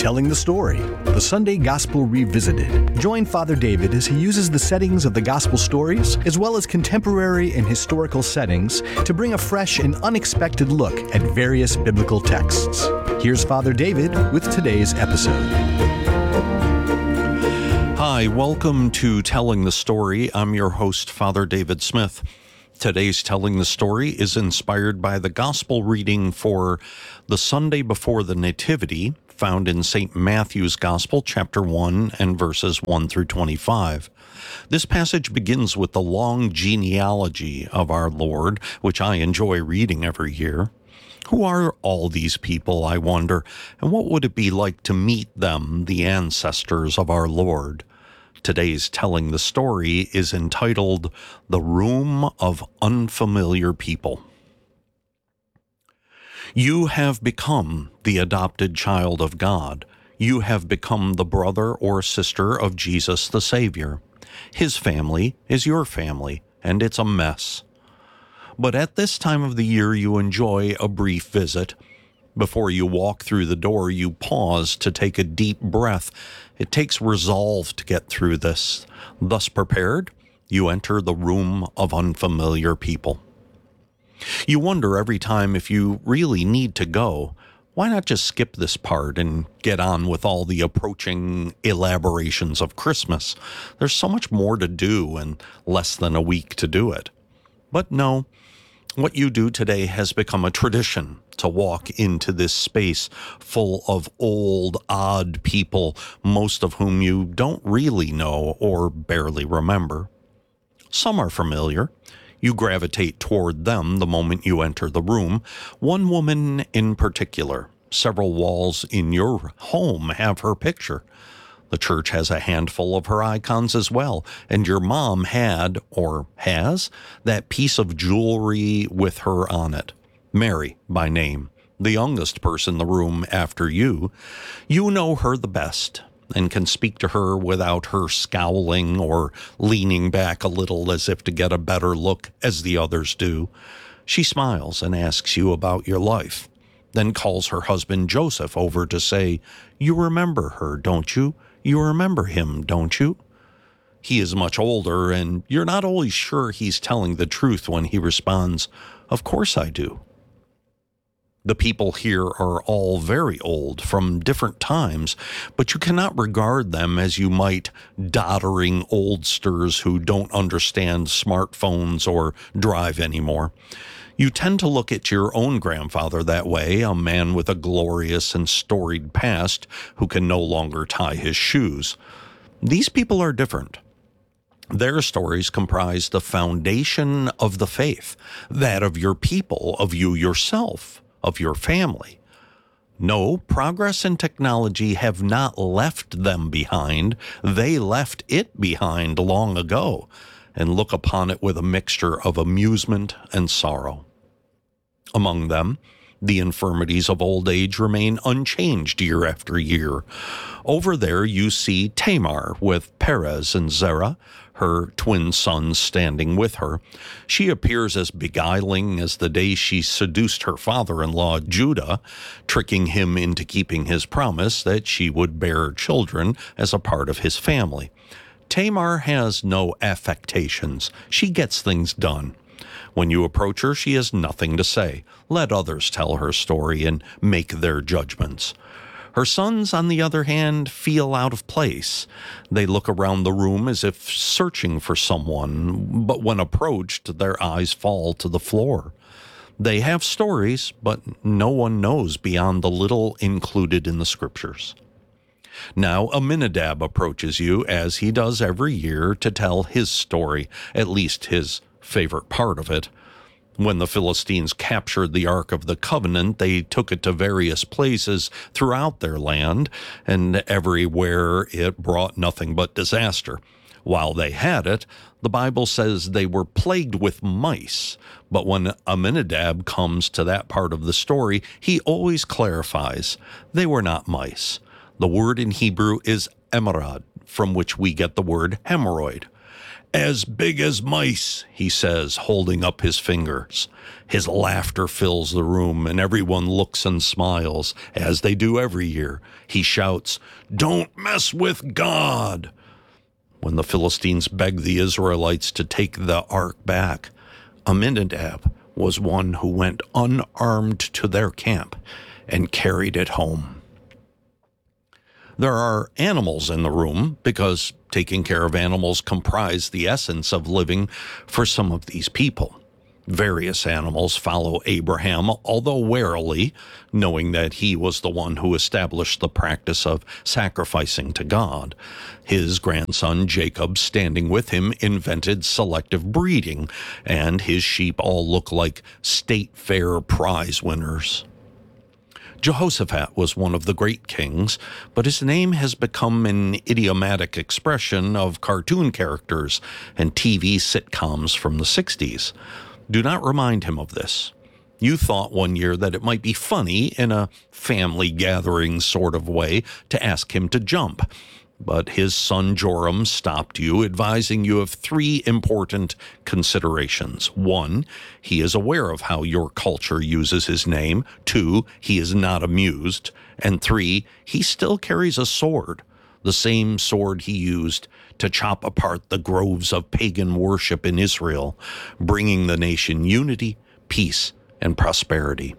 Telling the Story, the Sunday Gospel Revisited. Join Father David as he uses the settings of the Gospel stories, as well as contemporary and historical settings, to bring a fresh and unexpected look at various biblical texts. Here's Father David with today's episode. Hi, welcome to Telling the Story. I'm your host, Father David Smith. Today's Telling the Story is inspired by the Gospel reading for the Sunday before the Nativity, found in St. Matthew's Gospel, chapter 1, and verses 1 through 25. This passage begins with the long genealogy of our Lord, which I enjoy reading every year. Who are all these people, I wonder, and what would it be like to meet them, the ancestors of our Lord? Today's Telling the Story is entitled The Room of Unfamiliar People. You have become the adopted child of God. You have become the brother or sister of Jesus the Savior. His family is your family, and it's a mess. But at this time of the year, you enjoy a brief visit. Before you walk through the door, you pause to take a deep breath. It takes resolve to get through this. Thus prepared, you enter the room of unfamiliar people. You wonder every time if you really need to go. Why not just skip this part and get on with all the approaching elaborations of Christmas? There's so much more to do and less than a week to do it. But no, what you do today has become a tradition, to walk into this space full of old, odd people, most of whom you don't really know or barely remember. Some are familiar. You gravitate toward them the moment you enter the room. One woman in particular. Several walls in your home have her picture. The church has a handful of her icons as well, and your mom had, or has, that piece of jewelry with her on it. Mary, by name, the youngest person in the room after you. You know her the best and can speak to her without her scowling or leaning back a little as if to get a better look as the others do. She smiles and asks you about your life, then calls her husband Joseph over to say, "You remember her, don't you? You remember him, don't you?" He is much older, and you're not always sure he's telling the truth when he responds, "Of course I do." The people here are all very old, from different times, but you cannot regard them as you might doddering oldsters who don't understand smartphones or drive anymore. You tend to look at your own grandfather that way, a man with a glorious and storied past who can no longer tie his shoes. These people are different. Their stories comprise the foundation of the faith, that of your people, of you yourself, of your family. No, progress and technology have not left them behind. They left it behind long ago, and look upon it with a mixture of amusement and sorrow. Among them, the infirmities of old age remain unchanged year after year. Over there you see Tamar with Perez and Zerah, her twin sons standing with her. She appears as beguiling as the day she seduced her father-in-law Judah, tricking him into keeping his promise that she would bear children as a part of his family. Tamar has no affectations. She gets things done. When you approach her, she has nothing to say. Let others tell her story and make their judgments. Her sons, on the other hand, feel out of place. They look around the room as if searching for someone, but when approached, their eyes fall to the floor. They have stories, but no one knows beyond the little included in the scriptures. Now Aminadab approaches you, as he does every year, to tell his story, at least his favorite part of it. When the Philistines captured the Ark of the Covenant, they took it to various places throughout their land, and everywhere it brought nothing but disaster. While they had it, the Bible says they were plagued with mice. But when Aminadab comes to that part of the story, he always clarifies, they were not mice. The word in Hebrew is emerod, from which we get the word hemorrhoid. "As big as mice," he says, holding up his fingers. His laughter fills the room, and everyone looks and smiles, as they do every year. He shouts, "Don't mess with God!" When the Philistines begged the Israelites to take the ark back, Aminadab was one who went unarmed to their camp and carried it home. There are animals in the room because taking care of animals comprise the essence of living for some of these people. Various animals follow Abraham, although warily, knowing that he was the one who established the practice of sacrificing to God. His grandson Jacob, standing with him, invented selective breeding, and his sheep all look like state fair prize winners. Jehoshaphat was one of the great kings, but his name has become an idiomatic expression of cartoon characters and TV sitcoms from the 60s. Do not remind him of this. You thought one year that it might be funny in a family gathering sort of way to ask him to jump, but his son Joram stopped you, advising you of 3 important considerations. 1, he is aware of how your culture uses his name. 2, he is not amused. And 3, he still carries a sword, the same sword he used to chop apart the groves of pagan worship in Israel, bringing the nation unity, peace, and prosperity.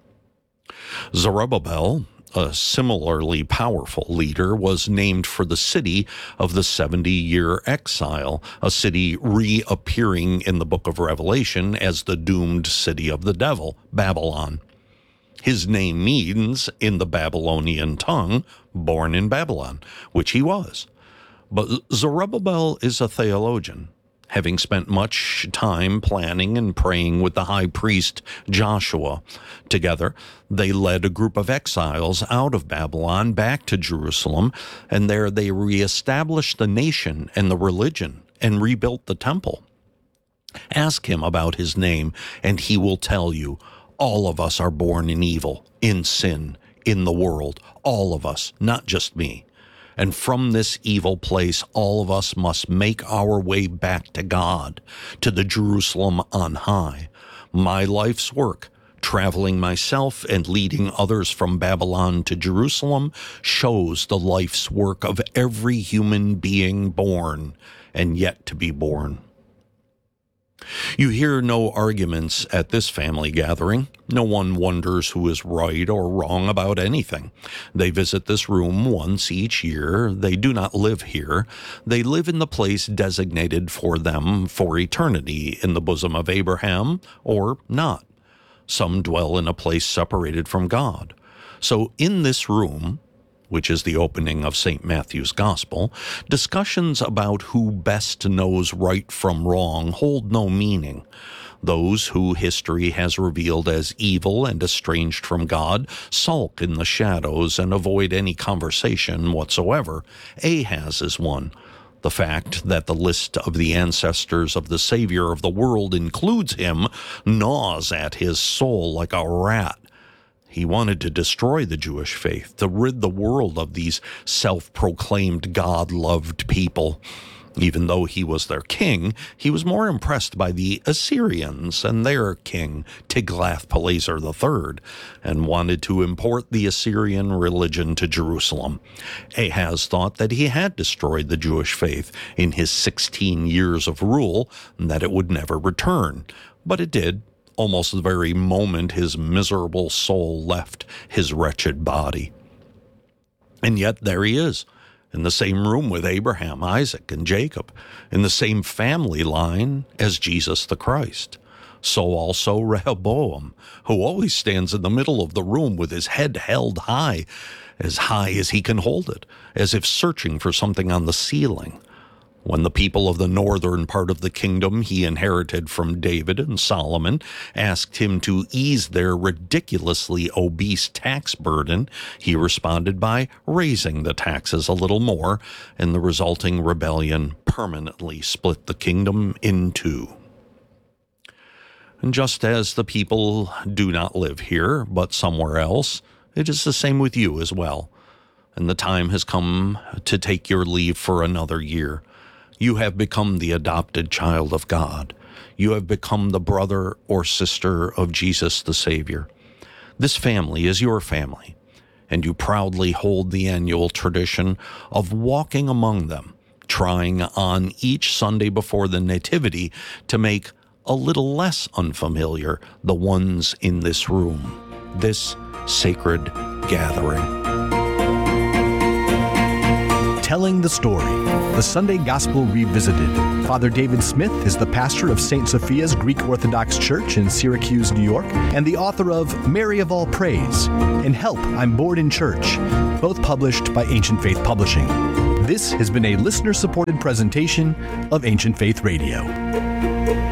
Zerubbabel, a similarly powerful leader, was named for the city of the 70-year exile, a city reappearing in the book of Revelation as the doomed city of the devil, Babylon. His name means, in the Babylonian tongue, born in Babylon, which he was. But Zerubbabel is a theologian, having spent much time planning and praying with the high priest Joshua. Together, they led a group of exiles out of Babylon back to Jerusalem, and there they reestablished the nation and the religion and rebuilt the temple. Ask him about his name, and he will tell you, all of us are born in evil, in sin, in the world, all of us, not just me. And from this evil place, all of us must make our way back to God, to the Jerusalem on high. My life's work, traveling myself and leading others from Babylon to Jerusalem, shows the life's work of every human being born and yet to be born. You hear no arguments at this family gathering. No one wonders who is right or wrong about anything. They visit this room once each year. They do not live here. They live in the place designated for them for eternity in the bosom of Abraham, or not. Some dwell in a place separated from God. So in this room, which is the opening of St. Matthew's Gospel, discussions about who best knows right from wrong hold no meaning. Those who history has revealed as evil and estranged from God sulk in the shadows and avoid any conversation whatsoever. Ahaz is one. The fact that the list of the ancestors of the Savior of the world includes him gnaws at his soul like a rat. He wanted to destroy the Jewish faith, to rid the world of these self-proclaimed God-loved people. Even though he was their king, he was more impressed by the Assyrians and their king, Tiglath-Pileser III, and wanted to import the Assyrian religion to Jerusalem. Ahaz thought that he had destroyed the Jewish faith in his 16 years of rule, and that it would never return. But it did. Almost the very moment his miserable soul left his wretched body. And yet there he is, in the same room with Abraham, Isaac, and Jacob, in the same family line as Jesus the Christ. So also Rehoboam, who always stands in the middle of the room with his head held high as he can hold it, as if searching for something on the ceiling. When the people of the northern part of the kingdom he inherited from David and Solomon asked him to ease their ridiculously obese tax burden, he responded by raising the taxes a little more, and the resulting rebellion permanently split the kingdom in two. And just as the people do not live here, but somewhere else, it is the same with you as well. And the time has come to take your leave for another year. You have become the adopted child of God. You have become the brother or sister of Jesus the Savior. This family is your family, and you proudly hold the annual tradition of walking among them, trying on each Sunday before the Nativity to make a little less unfamiliar the ones in this room, this sacred gathering. Telling the Story, the Sunday Gospel Revisited. Father David Smith is the pastor of St. Sophia's Greek Orthodox Church in Syracuse, New York, and the author of Mary of All Praise and Help, I'm Bored in Church, both published by Ancient Faith Publishing. This has been a listener-supported presentation of Ancient Faith Radio.